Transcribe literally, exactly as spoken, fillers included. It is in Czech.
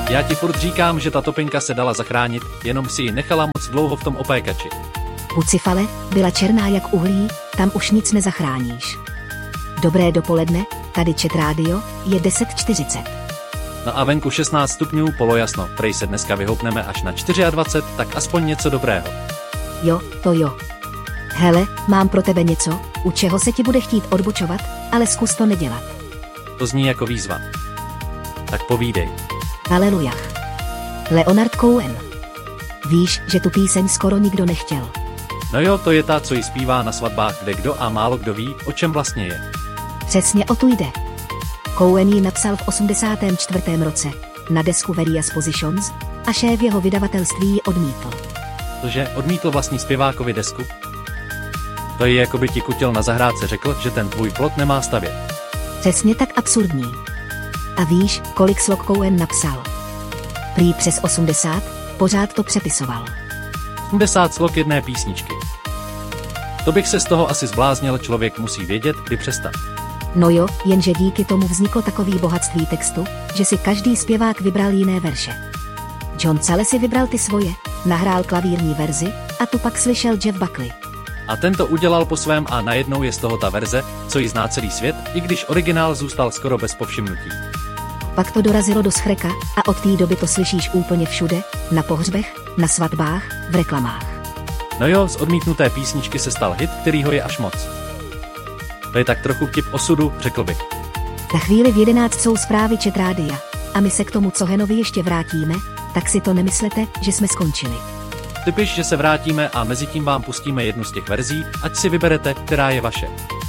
Já ti furt říkám, že ta topinka se dala zachránit, jenom si ji nechala moc dlouho v tom opékači. Bucifale, byla černá jak uhlí, tam už nic nezachráníš. Dobré dopoledne, tady Chat Radio, je deset čtyřicet. No a venku šestnáct stupňů, polojasno, prej se dneska vyhoupneme až na dvacet čtyři, tak aspoň něco dobrého. Jo, to jo. Hele, mám pro tebe něco, u čeho se ti bude chtít odbočovat, ale zkus to nedělat. To zní jako výzva. Tak povídej. Halelujah. Leonard Cohen. Víš, že tu píseň skoro nikdo nechtěl. No jo, to je ta, co ji zpívá na svatbách, kde kdo a málo kdo ví, o čem vlastně je. Přesně o tu jde. Cohen ji napsal v osmdesátém čtvrtém roce na desku Various Positions a šéf jeho vydavatelství ji odmítl. Tože odmítl vlastní zpěvákovi desku? To je, jako by ti kutil na zahrádce řekl, že ten tvůj plot nemá stavět. Přesně tak absurdní. A víš, kolik slok Cohen napsal? Prý přes osmdesát, pořád to přepisoval. osmdesát slok jedné písničky. To bych se z toho asi zbláznil, člověk musí vědět, kdy přestat. No jo, jenže díky tomu vzniklo takový bohatství textu, že si každý zpěvák vybral jiné verše. John Cale si vybral ty svoje, nahrál klavírní verzi a tu pak slyšel Jeff Buckley. A ten to udělal po svém a najednou je z toho ta verze, co ji zná celý svět, i když originál zůstal skoro bez povšimnutí. Pak to dorazilo do schreka a od té doby to slyšíš úplně všude, na pohřbech, na svatbách, v reklamách. No jo, z odmítnuté písničky se stal hit, kterýho je až moc. To je tak trochu vtip osudu, řekl bych. Za chvíli v jedenáct jsou zprávy Chat Rádia a my se k tomu Cohenovi ještě vrátíme, tak si to nemyslete, že jsme skončili. Ty piš, že se vrátíme a mezi tím vám pustíme jednu z těch verzí, ať si vyberete, která je vaše.